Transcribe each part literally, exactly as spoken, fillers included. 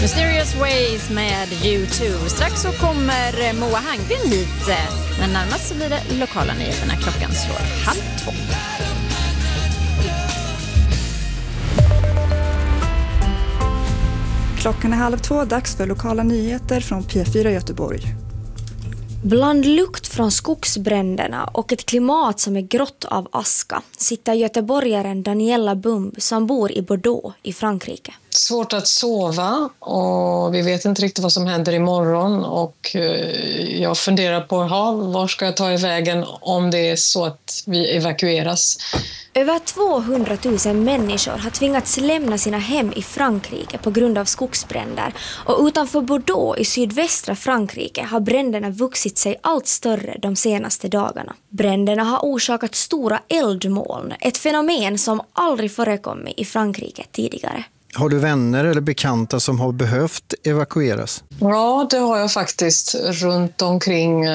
Mysterious Ways med U två. Strax så kommer Moa Hangren hit. Men närmast så blir det lokala nyheterna. Klockan slår halv två. Klockan är halv två, dags för lokala nyheter från P fyra Göteborg. Bland lukt från skogsbränderna och ett klimat som är grått av aska sitter göteborgaren Daniela Bumb som bor i Bordeaux i Frankrike. Svårt att sova och vi vet inte riktigt vad som händer imorgon och jag funderar på ha, var ska jag ta i vägen om det är så att vi evakueras. Över tvåhundratusen människor har tvingats lämna sina hem i Frankrike på grund av skogsbränder och utanför Bordeaux i sydvästra Frankrike har bränderna vuxit sig allt större de senaste dagarna. Bränderna har orsakat stora eldmoln, ett fenomen som aldrig förekommit i Frankrike tidigare. Har du vänner eller bekanta som har behövt evakueras? Ja, det har jag faktiskt runt omkring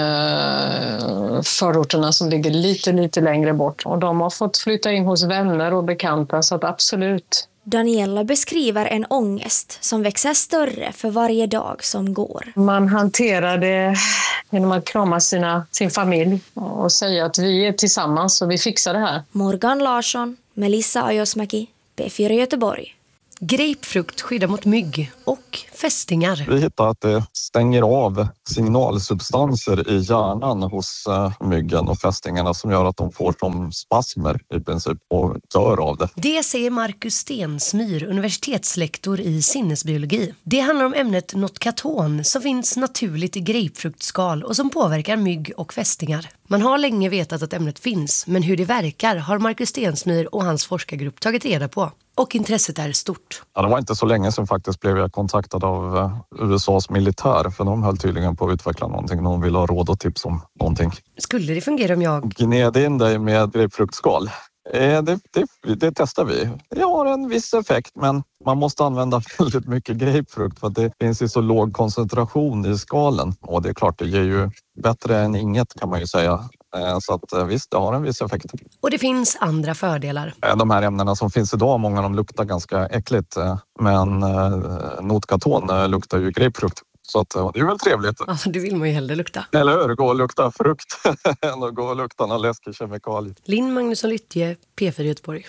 eh, förorterna som ligger lite, lite längre bort. Och de har fått flytta in hos vänner och bekanta, så att absolut. Daniela beskriver en ångest som växer större för varje dag som går. Man hanterar det genom att krama sina, sin familj och säga att vi är tillsammans och vi fixar det här. Morgan Larsson, Melissa Ajosmäki, P fyra Göteborg. Grapefrukt skyddar mot mygg och fästingar. Vi hittar att det stänger av signalsubstanser i hjärnan hos myggen och fästingarna som gör att de får som spasmer i princip och dör av det. Det säger Marcus Stensmyr, universitetslektor i sinnesbiologi. Det handlar om ämnet notkaton som finns naturligt i grapefruktskal och som påverkar mygg och fästingar. Man har länge vetat att ämnet finns, men hur det verkar har Marcus Stensmyr och hans forskargrupp tagit reda på. Och intresset är stort. Ja, det var inte så länge sedan faktiskt blev jag kontaktad av U S A:s militär. För de höll tydligen på att utveckla någonting. De ville ha råd och tips om någonting. Skulle det fungera om jag gned in dig med grapefruktskal? Eh, det, det, det testar vi. Det har en viss effekt, men man måste använda väldigt mycket grapefrukt för att det finns ju så låg koncentration i skalen. Och det är klart, det ger ju bättre än inget kan man ju säga. Så att visst, det har en viss effekt. Och det finns andra fördelar. De här ämnena som finns idag, många av dem luktar ganska äckligt. Men notkaton luktar ju grapefrukt. Så att, det är väl trevligt. Alltså, det vill man ju hellre lukta. Eller hur, gå och lukta frukt än att gå och lukta någon läskig kemikalie. Linn Magnusson Lyttje, P fyra Göteborg.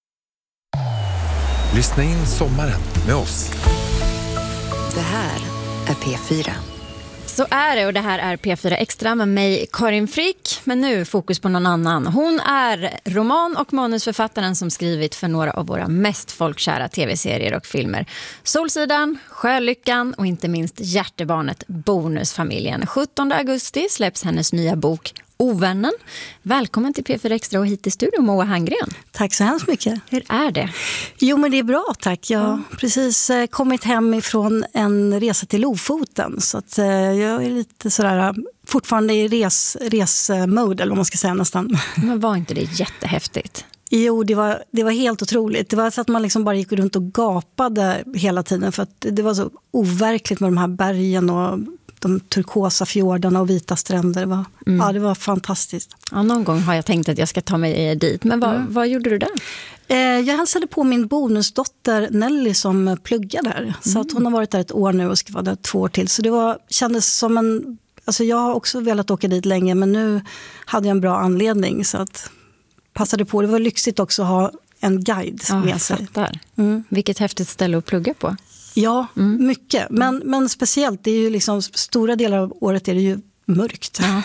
Lyssna in sommaren med oss. Det här är P fyra. Så är det, och det här är P fyra Extra med mig, Karin Frick. Men nu fokus på någon annan. Hon är roman- och manusförfattaren som skrivit för några av våra mest folkkära tv-serier och filmer. Solsidan, Sjölyckan och inte minst hjärtebarnet Bonusfamiljen. sjuttonde augusti släpps hennes nya bok Ovännen. Välkommen till P fyra Extra och hit i studion, Moa Hangren. Tack så hemskt mycket. Hur är det? Jo, men det är bra, tack. Jag har mm. precis eh, kommit hem ifrån en resa till Lofoten. Så att, eh, jag är lite sådär fortfarande i res, resmode, eller vad man ska säga nästan. Men var inte det jättehäftigt? Jo, det var, det var helt otroligt. Det var så att man liksom bara gick runt och gapade hela tiden. För att det var så overkligt med de här bergen och de turkosa fjordarna och vita stränder. Det var, mm. ja, det var fantastiskt. Ja, någon gång har jag tänkt att jag ska ta mig dit. Men vad, mm. vad gjorde du där? Eh, jag hälsade på min bonusdotter Nelly som pluggar där. Mm. Så att hon har varit där ett år nu och ska vara där två år till. Så det var, kändes som en... Alltså jag har också velat åka dit länge, men nu hade jag en bra anledning. Så att passade på. Det var lyxigt också att ha en guide ja, med sig. Mm. Vilket häftigt ställe att plugga på. Ja, mm. mycket. Men, men speciellt, det är ju liksom, stora delar av året är det ju mörkt. Ja.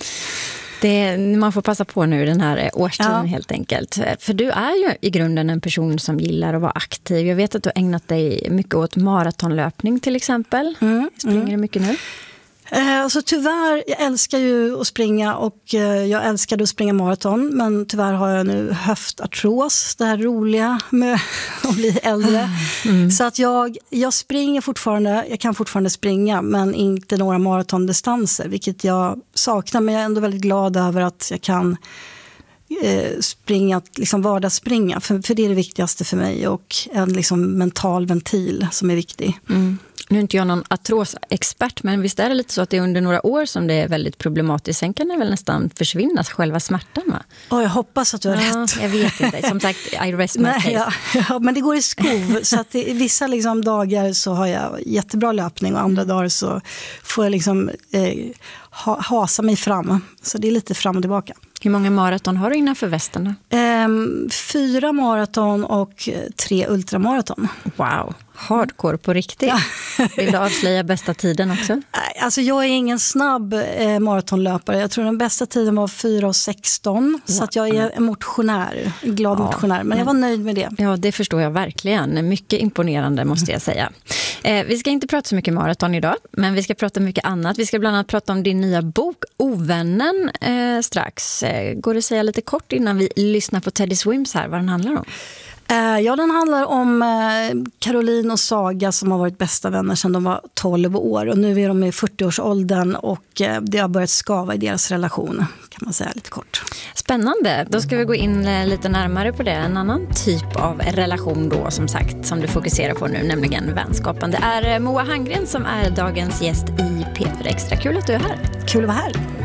Det, man får passa på nu den här årstiden ja. helt enkelt. För du är ju i grunden en person som gillar att vara aktiv. Jag vet att du har ägnat dig mycket åt maratonlöpning till exempel. Mm. Springer mm. du mycket nu? Eh, alltså tyvärr, jag älskar ju att springa och eh, jag älskade att springa maraton, men tyvärr har jag nu höftartros, det här roliga med att bli äldre. Mm. Så att jag, jag springer fortfarande, jag kan fortfarande springa, men inte några maratondistanser, vilket jag saknar, men jag är ändå väldigt glad över att jag kan eh, springa, liksom vardagsspringa, för, för det är det viktigaste för mig, och en liksom mental ventil som är viktig. Mm. Nu är inte jag någon artrosexpert, men visst är det lite så att det är under några år som det är väldigt problematiskt. Sen kan det väl nästan försvinna, själva smärtan, va? Oh, jag hoppas att du har ja, rätt. Jag vet inte. Som sagt, I rest my case. Ja, ja, men det går i skov. Så att i vissa liksom, dagar så har jag jättebra löpning och andra dagar så får jag liksom eh, ha, hasa mig fram. Så det är lite fram och tillbaka. Hur många maraton har du innanför västen då? Ehm, fyra maraton och tre ultramaraton. Wow, hardcore på riktigt. Ja. Vill du avslöja bästa tiden också? Alltså jag är ingen snabb eh, maratonlöpare. Jag tror den bästa tiden var fyra sexton. Wow. Så att jag är en motionär, en glad ja, motionär. Men jag var nöjd med det. Ja, det förstår jag verkligen. Mycket imponerande måste jag säga. Eh, vi ska inte prata så mycket maraton idag, men vi ska prata mycket annat. Vi ska bland annat prata om din nya bok, Ovännen, eh, strax. Eh, går det att säga lite kort innan vi lyssnar på Teddy Swims här, vad den handlar om? Ja, den handlar om Caroline och Saga som har varit bästa vänner sedan de var tolv år. Och nu är de i fyrtioårsåldern och det har börjat skava i deras relation, kan man säga lite kort. Spännande, då ska vi gå in lite närmare på det. En annan typ av relation då, som sagt, som du fokuserar på nu, nämligen vänskapen. Det är Moa Hangren som är dagens gäst i P fyra Extra. Kul att du är här. Kul att vara här.